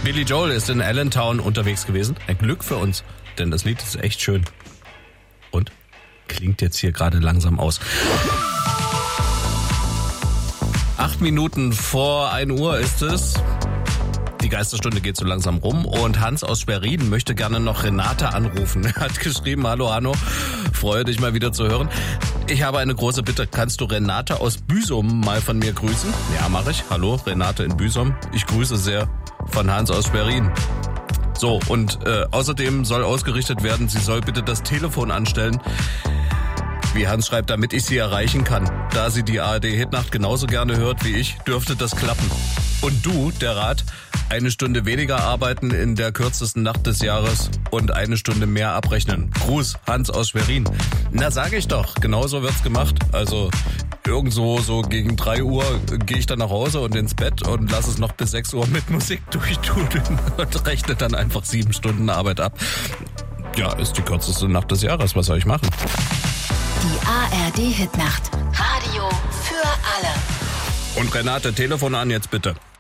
Billy Joel ist in Allentown unterwegs gewesen. Ein Glück für uns, denn das Lied ist echt schön. Und klingt jetzt hier gerade langsam aus. 8 Minuten vor 1 Uhr ist es. Die Geisterstunde geht so langsam rum und Hans aus Schwerin möchte gerne noch Renate anrufen. Er hat geschrieben, hallo Hanno, freue dich mal wieder zu hören. Ich habe eine große Bitte, kannst du Renate aus Büsum mal von mir grüßen? Ja, mache ich. Hallo, Renate in Büsum. Ich grüße sehr von Hans aus Schwerin. So, und außerdem soll ausgerichtet werden, sie soll bitte das Telefon anstellen, wie Hans schreibt, damit ich sie erreichen kann. Da sie die ARD-Hitnacht genauso gerne hört wie ich, dürfte das klappen. Und du, der Rat, 1 Stunde weniger arbeiten in der kürzesten Nacht des Jahres und 1 Stunde mehr abrechnen. Gruß, Hans aus Schwerin. Na, sag ich doch, genauso wird's gemacht. Also irgendwo so gegen 3 Uhr gehe ich dann nach Hause und ins Bett und lasse es noch bis 6 Uhr mit Musik durchtudeln und rechne dann einfach 7 Stunden Arbeit ab. Ja, ist die kürzeste Nacht des Jahres. Was soll ich machen? Die ARD-Hitnacht. Radio für alle. Und Renate, Telefon an jetzt bitte.